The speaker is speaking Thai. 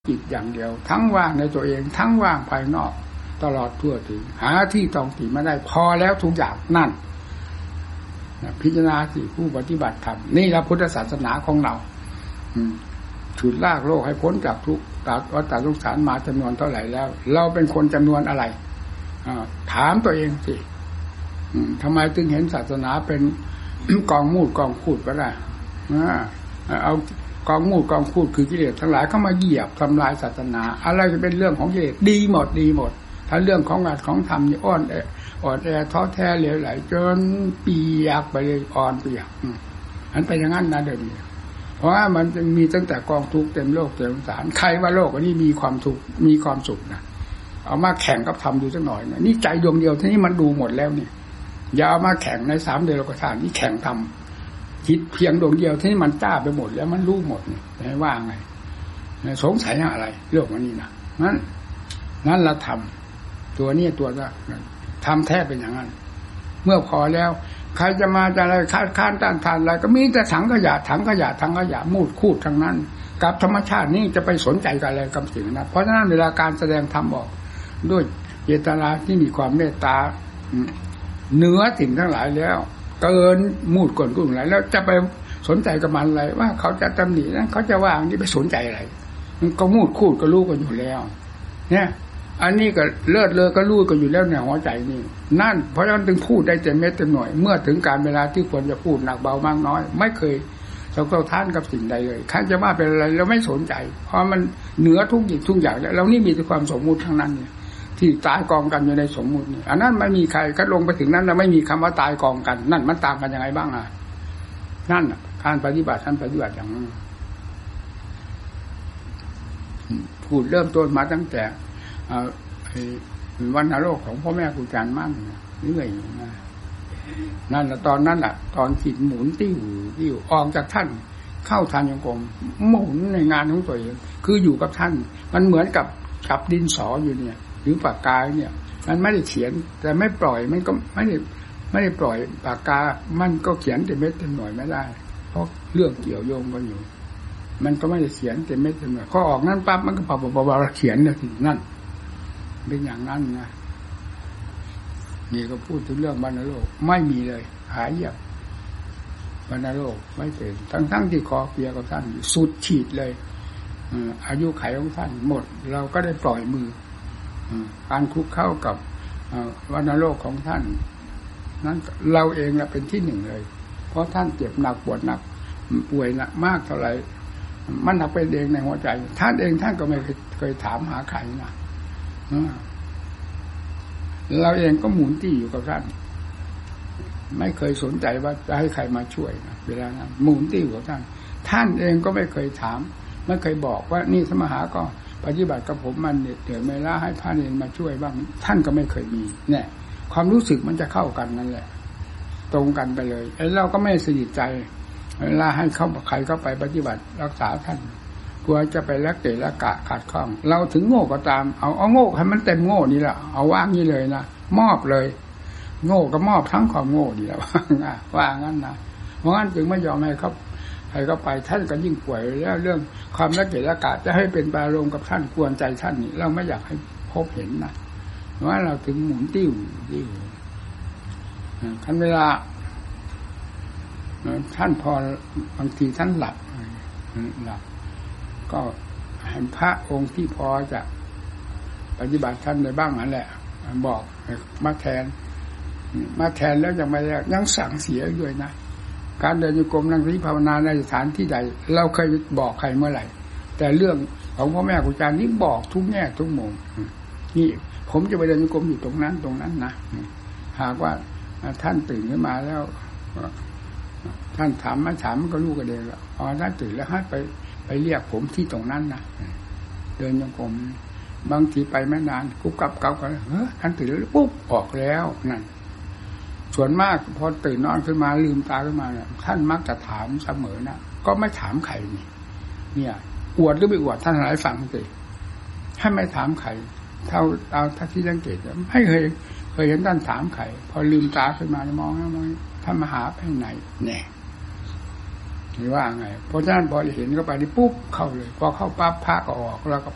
จิตอย่างเดียวทั้งว่างในตัวเองทั้งว่างภายนอกตลอดทั่วถึงหาที่ตองที่ไม่ได้พอแล้วทุกอย่างนั่นพิจารณาที่ผู้ปฏิบัติธรรมนี่แหละพุทธศาสนาของเราฉุดลากโลกให้พ้นจากทุกข์จากวัฏสงสารมาจำนวนเท่าไหร่แล้วเราเป็นคนจำนวนอะไรถามตัวเองสิทำไมจึงเห็นศาสนาเป็น กองมูดกองคูดก็ได้เอากองมูดกองคูดคือกิเลสทั้งหลายเข้ามาเหยียบทำลายศาสนาอะไรจะเป็นเรื่องของกิเลสดีหมดดีหมดถ้าเรื่องของงานของธรรมนี่อ่อนแอท้อแท้เหลวไหลจนเปียกไปเลยอ่อนเปียกอันเป็นอย่างนั้นนะเดี๋ยวนี้เพราะว่ามันจะมีตั้งแต่กองทุกข์เต็มโลกเต็มสงสารใครว่าโลกอันนี้มีความทุกข์มีความสุขนะเอามาแข่งกับธรรมดูสักหน่อยนะนี่ใจดวงเดียวที่นี่มันดูหมดแล้วนี่อย่าเอามาแข่งใน3เดือนโลกธาตุนี่แข่งธรรมคิดเพียงดวงเดียวที่นี่มันจ้าไปหมดแล้วมันรู้หมดนี่ให้ว่าไงสงสัยอะไรเรื่องมันนี่นะนั้นเราทำตัวนี้ตัวละทำแท้เป็นอย่างนั้นเมื่อพอแล้วใครจะมาจะอะไรค้านต้านทานอะไรก็มีแต่ถังขยะมูดคูดทั้งนั้นกับธรรมชาตินี่จะไปสนใจกับอะไรกับสิ่งนั้นเพราะฉะนั้นเวลาการแสดงธรรมออกด้วยเจตนาที่มีความเมตตาเหนือสิ่งทั้งหลายแล้วเกินมูดก่อนกุ้งไหลแล้วจะไปสนใจกับมันอะไรว่าเขาจะตำหนินั้นเขาจะว่าอันนี้ไปสนใจอะไรมันก็มูดคูดก็รู้กันอยู่แล้วเนี่ยอันนี้ก็เลิศเลอก็รู้กันอยู่แล้วในหัวใจนี่นั่นเพราะฉะนั้นถึงพูดได้เต็มเม็ดเต็มหน่วยเมื่อถึงการเวลาที่ควรจะพูดหนักเบามากน้อยไม่เคยเราท่านกับสิ่งใดเลยใครจะว่าเป็นอะไรเราไม่สนใจเพราะมันเหนือทุกอย่างทุกอย่างแล้วเรานี่มีแต่ความสมมุติทั้งนั้นเนี่ยที่ตายกองกันอยู่ในสมมุตินี่อันนั้นไม่มีใครก็ลงไปถึงนั้นแล้วไม่มีคำว่าตายกองกันนั่นมันต่างกันยังไงบ้างอ่ะนั่นการปฏิบัติท่านปฏิบัติอย่างนั้นพูดเริ่มต้นมาตั้งแต่วันนรกของพ่อแม่ครูอาจารย์มั่นเรื่อยนะนั่นแหละตอนนั้นอ่ะตอนจิตหมุนติ้วออกจากท่านเข้าทางยังกรมหมุนในงานของตัวเองคืออยู่กับท่านมันเหมือนกับจับดินสออยู่เนี่ยหรือปากกาเนี่ยมันไม่ได้เขียนแต่ไม่ปล่อยมันก็ไม่ได้ปล่อยปากกามันก็เขียนแต่เม็ดแต่หน่วยไม่ได้เพราะเรื่องเกี่ยวโยงกันอยู่มันก็ไม่ได้เขียนแต่เม็ดแต่หน่วยข้อออกนั้นปั๊บมันก็ปะเขียนเนี่ยนั่นเป็นอย่างนั้นนะนี่ก็พูดถึงเรื่องบรรณโลกไม่มีเลยหายากบรรณโลกไม่เป็นทั้งที่คอเปียกับท่านสุดฉีดเลยอายุไขของท่านหมดเราก็ได้ปล่อยมือการคุกเข้ากับบรรณโลกของท่านนั้นเราเองเป็นที่หนึ่งเลยเพราะท่านเจ็บหนักปวดหนักป่วยหนักมากเท่าไหร่มันหนักเป็นเองในหัวใจท่านเองท่านก็ไม่เคยถามหาใครนะเราเองก็หมุนตี้อยู่กับท่านไม่เคยสนใจว่าจะให้ใครมาช่วยนะเวลานั้นหมุนตี้อยู่กับท่านเองก็ไม่เคยถามไม่เคยบอกว่านี่สมหาก็ปฏิบัติกับผมมันเหนื่อยไม่ล้าให้พระเนรมาช่วยบ้างท่านก็ไม่เคยมีเนี่ยความรู้สึกมันจะเข้ากันนั่นแหละตรงกันไปเลยไอ้เราก็ไม่สนิทใจเวลาให้เข้าใครเข้าไปปฏิบัติรักษาท่านกลัวจะไปละเกะละกะขาดข้องเราถึงโง่ก็ตามเอาโง่ให้มันเต็มโง่นี่แหละเอาว่างนี่เลยนะมอบเลยโง่ก็มอบทั้งความโง่ดีแล้วว่างั้นนะเพราะงั้นจึงไม่ยอมให้เขาใครก็ไปท่านก็ยิ่งป่วยแล้วเรื่องความละเกะละกะจะให้เป็นอารมณ์กับท่านกวนใจท่านนี่เราไม่อยากให้พบเห็นนะว่าเราถึงหมุนติ้วขั้นเวลาท่านพอบางทีท่านหลับก็เห็นพระองค์ที่พอจะปฏิบัติท่านได้บ้างนั่นแหละบอกมาแทนแล้วยังสั่งเสียด้วยนะการเดินโยกมนั่งสมาธิภาวนาในสถานที่ใดเราเคยบอกใครเมื่อไหร่แต่เรื่องของพ่อแม่ครูอาจารย์นี่บอกทุกแง่ทุกมุมนี่ผมจะไปเดินโยกมอยู่ตรงนั้นนะหากว่าท่านตื่นขึ้นมาแล้วท่านถามมันก็รู้กันเองแล้วท่านตื่นแล้วให้ไปเรียกผมที่ตรงนั้นนะเดินโยกมบางทีไปไม่นานกุ๊บกับเก่ากันท่านตื่นแล้วปุ๊บออกแล้วนั่นส่วนมากพอตื่นนอนขึ้นมาลืมตาขึ้นมาเนี่ยท่านมักจะถามเสมอนะก็ไม่ถามใครเนี่ยอวดหรือไม่อวดท่านหลายฟังสิให้ไม่ถามใครเอาถ้าที่สังเกตไม่เคยเห็นท่านถามใครพอลืมตาขึ้นมามองท่านมาหาไปไหนเนี่ยหรือว่าไงเพราะฉะนั้นพอเห็นเข้าไปนี่ปุ๊บเข้าเลยพอเข้าปั๊บพระก็ออกแล้วก็